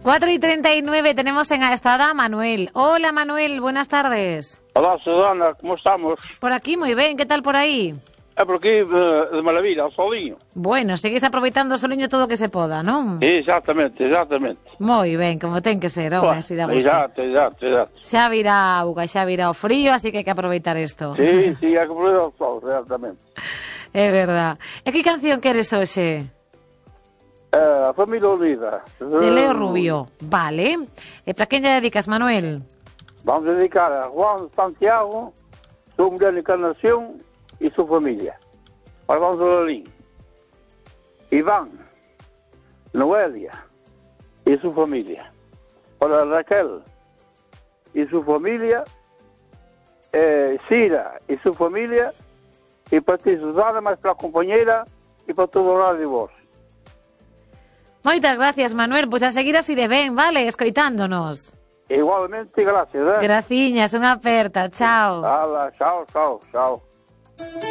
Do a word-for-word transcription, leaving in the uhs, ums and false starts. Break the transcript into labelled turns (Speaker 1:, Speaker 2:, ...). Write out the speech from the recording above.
Speaker 1: cuatro y treinta y nueve, tenemos en Estada a Manuel. Hola Manuel, buenas tardes.
Speaker 2: Hola Susana, ¿cómo estamos?
Speaker 1: Por aquí muy bien, ¿qué tal por aí?
Speaker 2: É por aquí de, de Maravilla, solinho.
Speaker 1: Bueno, seguís aproveitando o soliño todo o que se poda, non?
Speaker 2: Exatamente, exatamente.
Speaker 1: Moi ben, como ten que ser, home, así da gusto.
Speaker 2: Exato, exato, exato.
Speaker 1: Xa virá a auga, xa virá o frío, así que hai que aproveitar isto.
Speaker 2: Sí, sí, hai que aproveitar o sol, exatamente.
Speaker 1: É verdad. E que canción queres hoxe?
Speaker 2: Eh, a familia unida.
Speaker 1: De Leo Rubio. Vale. E para quen lle dedicas, Manuel?
Speaker 2: Vamos dedicar a Juan Santiago, su mujer Encarnación y su familia. Alfonso Lolín, Iván, Noelia y su familia. Para Raquel y su familia, eh, Cira y su familia, y para ti, Susana, más para la compañera y para todo lado de vos.
Speaker 1: Moitas gracias, Manuel. Pois a seguir así de ben, vale? Escoitándonos.
Speaker 2: Igualmente, gracias. ¿eh?
Speaker 1: Graciñas, unha aperta. Chao.
Speaker 2: Hala, chao, chao, chao.